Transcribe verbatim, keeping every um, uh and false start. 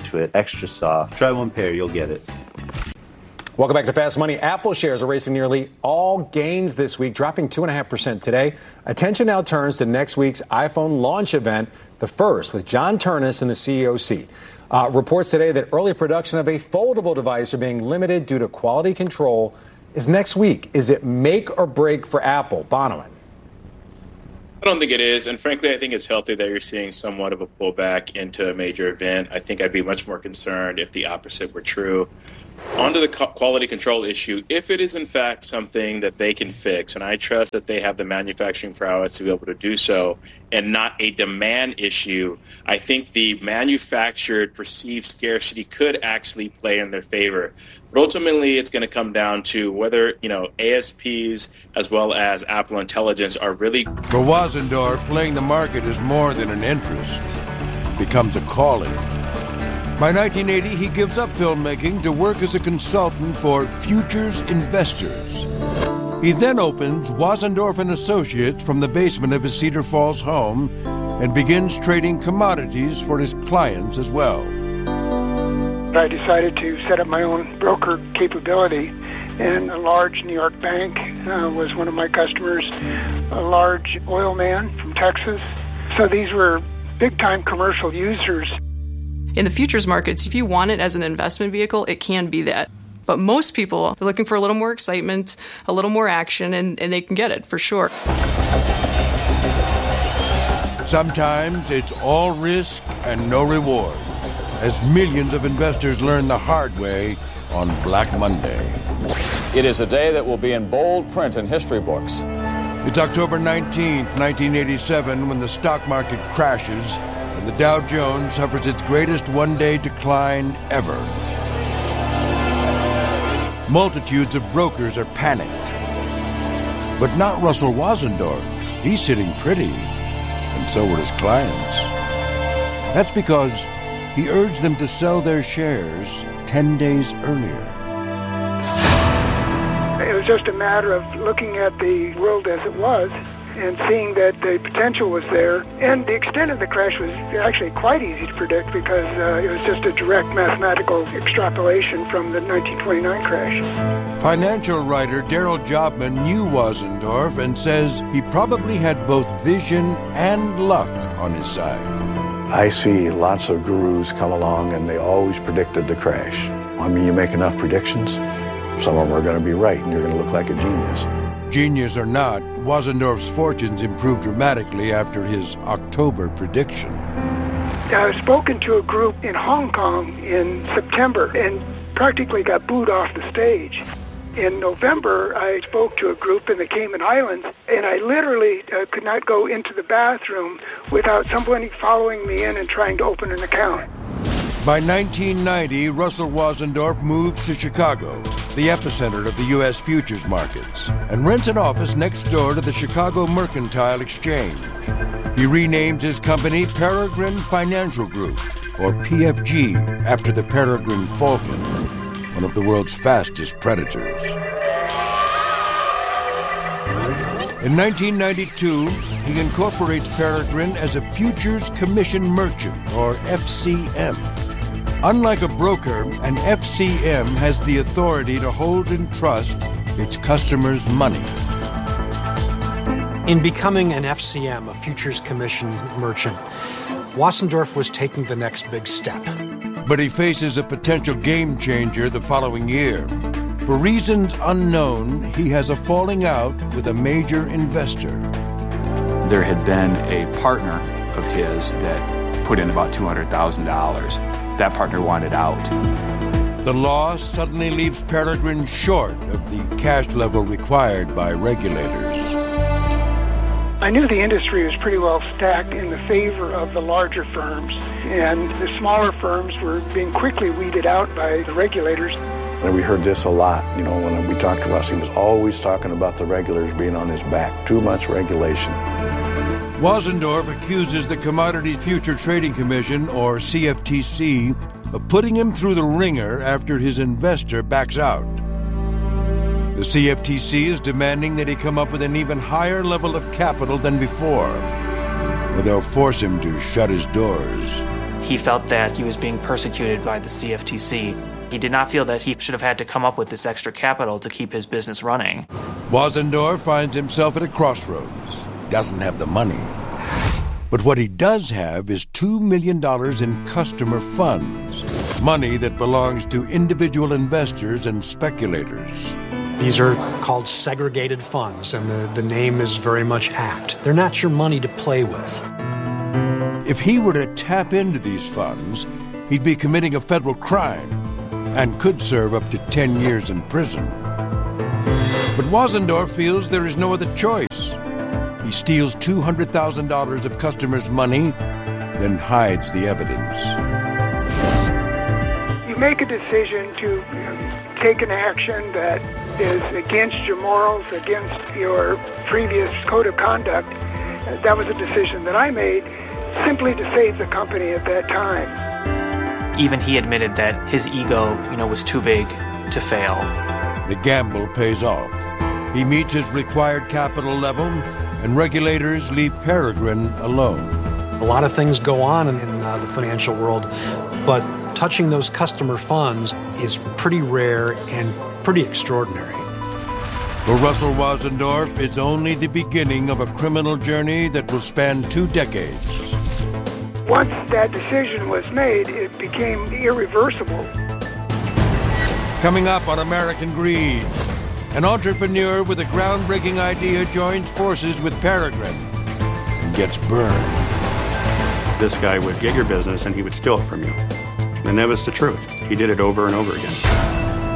into it, extra soft. Try one pair, you'll get it. Welcome back to Fast Money. Apple shares are racing nearly all gains this week, dropping two point five percent today. Attention now turns to next week's iPhone launch event, the first, with John Ternus in the C E O seat. Uh, reports today that early production of a foldable device are being limited due to quality control is next week. Is it make or break for Apple? Bonawyn. I don't think it is, and frankly, I think it's healthy that you're seeing somewhat of a pullback into a major event. I think I'd be much more concerned if the opposite were true. On to the quality control issue, if it is in fact something that they can fix, and I trust that they have the manufacturing prowess to be able to do so, and not a demand issue, I think the manufactured perceived scarcity could actually play in their favor. But ultimately, it's going to come down to whether, you know, A S Ps as well as Apple Intelligence are really... For Wasendorf, playing the market is more than an interest. It becomes a calling. By nineteen eighty, he gives up filmmaking to work as a consultant for Futures Investors. He then opens Wasendorf and Associates from the basement of his Cedar Falls home and begins trading commodities for his clients as well. I decided to set up my own broker capability, and a large New York bank uh, was one of my customers, a large oil man from Texas. So these were big-time commercial users. In the futures markets, if you want it as an investment vehicle, it can be that. But most people are looking for a little more excitement, a little more action, and, and they can get it for sure. Sometimes it's all risk and no reward, as millions of investors learn the hard way on Black Monday. It is a day that will be in bold print in history books. It's October nineteenth, nineteen eighty-seven, when the stock market crashes and the Dow Jones suffers its greatest one-day decline ever. Multitudes of brokers are panicked. But not Russell Wasendorf. He's sitting pretty, and so were his clients. That's because he urged them to sell their shares ten days earlier. It was just a matter of looking at the world as it was and seeing that the potential was there. And the extent of the crash was actually quite easy to predict because uh, it was just a direct mathematical extrapolation from the nineteen twenty-nine crash. Financial writer Darryl Jobman knew Wasendorf and says he probably had both vision and luck on his side. I see lots of gurus come along and they always predicted the crash. I mean, you make enough predictions, some of them are going to be right and you're going to look like a genius. Genius or not, Wasendorf's fortunes improved dramatically after his October prediction. I was spoken to a group in Hong Kong in September and practically got booed off the stage. In November, I spoke to a group in the Cayman Islands, and I literally uh, could not go into the bathroom without somebody following me in and trying to open an account. By nineteen ninety, Russell Wasendorf moves to Chicago, the epicenter of the U S futures markets, and rents an office next door to the Chicago Mercantile Exchange. He renames his company Peregrine Financial Group, or P F G, after the peregrine falcon, one of the world's fastest predators. In nineteen ninety-two, he incorporates Peregrine as a futures commission merchant, or F C M. Unlike a broker, an F C M has the authority to hold and trust its customers' money. In becoming an F C M, a futures commission merchant, Wasendorf was taking the next big step. But he faces a potential game changer the following year. For reasons unknown, he has a falling out with a major investor. There had been a partner of his that put in about two hundred thousand dollars. That partner wanted out. The loss suddenly leaves Peregrine short of the cash level required by regulators. I knew the industry was pretty well stacked in the favor of the larger firms, and the smaller firms were being quickly weeded out by the regulators. And we heard this a lot, you know, when we talked to Russ, he was always talking about the regulators being on his back. Too much regulation. Wasendorf accuses the Commodity Future Trading Commission, or C F T C, of putting him through the ringer after his investor backs out. The C F T C is demanding that he come up with an even higher level of capital than before, or they'll force him to shut his doors. He felt that he was being persecuted by the C F T C. He did not feel that he should have had to come up with this extra capital to keep his business running. Wosendorf finds himself at a crossroads. Doesn't have the money. But what he does have is two million dollars in customer funds, money that belongs to individual investors and speculators. These are called segregated funds, and the, the name is very much apt. They're not your money to play with. If he were to tap into these funds, he'd be committing a federal crime and could serve up to ten years in prison. But Wosendorf feels there is no other choice. He steals two hundred thousand dollars of customers' money, then hides the evidence. You make a decision to take an action that is against your morals, against your previous code of conduct. That was a decision that I made simply to save the company at that time. Even he admitted that his ego, you know, was too big to fail. The gamble pays off. He meets his required capital level, and regulators leave Peregrine alone. A lot of things go on in, in uh, the financial world, but touching those customer funds is pretty rare and pretty extraordinary. For Russell Wosendorf, it's only the beginning of a criminal journey that will span two decades. Once that decision was made, it became irreversible. Coming up on American Greed, an entrepreneur with a groundbreaking idea joins forces with Peregrine and gets burned. This guy would get your business and he would steal it from you. And that was the truth. He did it over and over again.